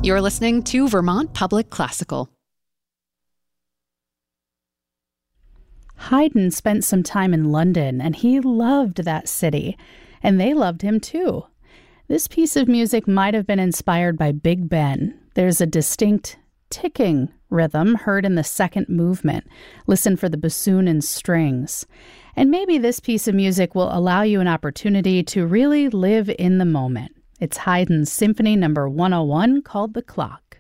You're listening to Vermont Public Classical. Haydn spent some time in London, and he loved that city, and they loved him too. This piece of music might have been inspired by Big Ben. There's a distinct ticking rhythm heard in the second movement. Listen for the bassoon and strings. And maybe this piece of music will allow you an opportunity to really live in the moment. It's Haydn's Symphony No. 101 called The Clock.